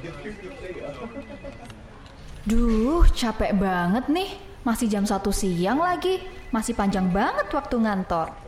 Duh, capek banget nih. Masih jam 1 siang lagi. Masih panjang banget waktu ngantor.